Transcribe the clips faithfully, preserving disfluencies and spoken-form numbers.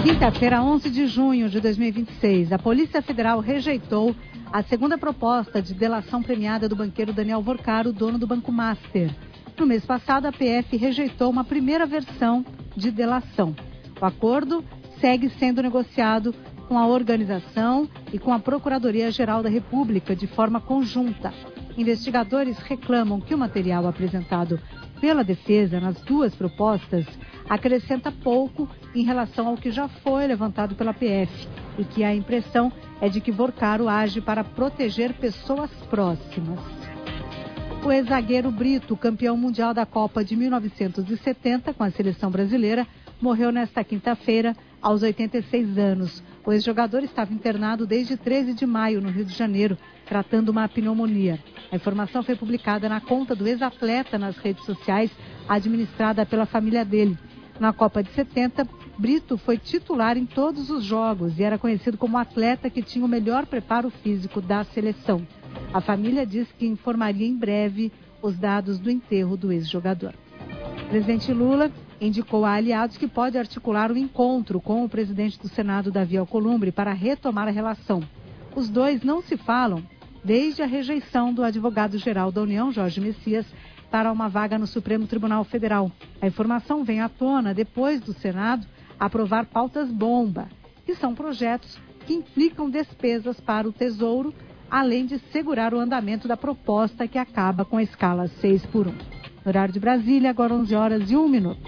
Quinta-feira, onze de junho de dois mil e vinte e seis, a Polícia Federal rejeitou a segunda proposta de delação premiada do banqueiro Daniel Vorcaro, dono do Banco Master. No mês passado, a P F rejeitou uma primeira versão de delação. O acordo segue sendo negociado com a organização e com a Procuradoria-Geral da República de forma conjunta. Investigadores reclamam que o material apresentado pela defesa nas duas propostas acrescenta pouco em relação ao que já foi levantado pela P F e que a impressão é de que Vorcaro age para proteger pessoas próximas. O ex-zagueiro Brito, campeão mundial da Copa de mil novecentos e setenta com a seleção brasileira, morreu nesta quinta-feira aos oitenta e seis anos. O ex-jogador estava internado desde treze de maio no Rio de Janeiro, tratando uma pneumonia. A informação foi publicada na conta do ex-atleta nas redes sociais, administrada pela família dele. Na Copa de setenta, Brito foi titular em todos os jogos e era conhecido como o atleta que tinha o melhor preparo físico da seleção. A família diz que informaria em breve os dados do enterro do ex-jogador. O presidente Lula indicou a aliados que pode articular um encontro com o presidente do Senado, Davi Alcolumbre, para retomar a relação. Os dois não se falam desde a rejeição do advogado-geral da União, Jorge Messias, para uma vaga no Supremo Tribunal Federal. A informação vem à tona depois do Senado aprovar pautas-bomba, que são projetos que implicam despesas para o Tesouro, além de segurar o andamento da proposta que acaba com a escala seis por um. No horário de Brasília, agora onze horas e um minuto.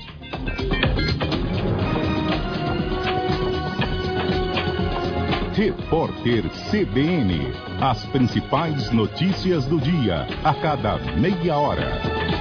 Repórter C B N. As principais notícias do dia, a cada meia hora.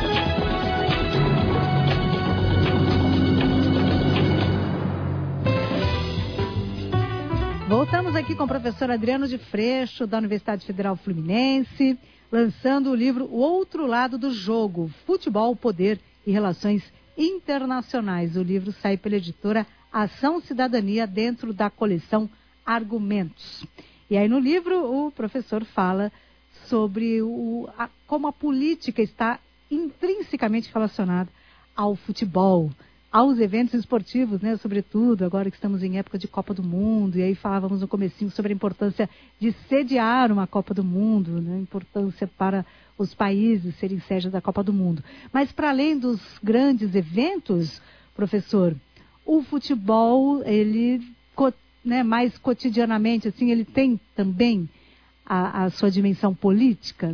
Voltamos aqui com o professor Adriano de Freixo, da Universidade Federal Fluminense, lançando o livro O Outro Lado do Jogo, Futebol, Poder e Relações Internacionais. O livro sai pela editora Ação Cidadania, dentro da coleção Argumentos. E aí no livro o professor fala sobre o, a, como a política está intrinsecamente relacionada ao futebol, aos eventos esportivos, né, sobretudo agora que estamos em época de Copa do Mundo, e aí falávamos no comecinho sobre a importância de sediar uma Copa do Mundo, né, a importância para os países serem sede da Copa do Mundo. Mas para além dos grandes eventos, professor, o futebol, ele, né, mais cotidianamente, assim, ele tem também a, a sua dimensão política?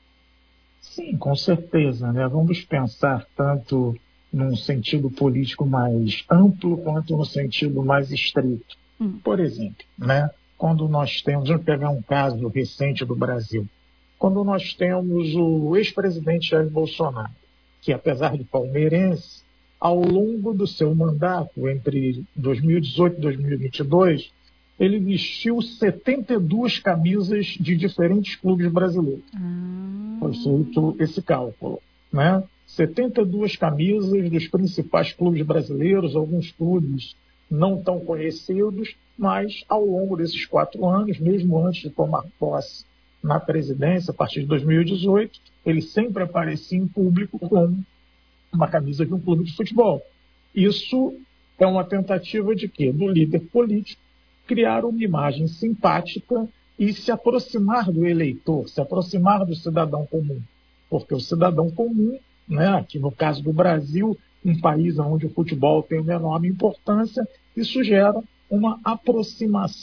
Sim, com certeza, né? Vamos pensar tanto num sentido político mais amplo quanto no sentido mais estrito. Hum. Por exemplo, né, quando nós temos, vamos pegar um caso recente do Brasil, quando nós temos o ex-presidente Jair Bolsonaro, que apesar de palmeirense, ao longo do seu mandato, entre dois mil e dezoito e dois mil e vinte e dois, ele vestiu setenta e duas camisas de diferentes clubes brasileiros. Hum. Foi feito esse cálculo, né? setenta e duas camisas dos principais clubes brasileiros, alguns clubes não tão conhecidos, mas ao longo desses quatro anos, mesmo antes de tomar posse na presidência, a partir de dois mil e dezoito, ele sempre aparecia em público com uma camisa de um clube de futebol. Isso é uma tentativa de quê? Do líder político criar uma imagem simpática e se aproximar do eleitor, se aproximar do cidadão comum. Porque o cidadão comum, né, aqui no caso do Brasil, um país onde o futebol tem uma enorme importância, isso gera uma aproximação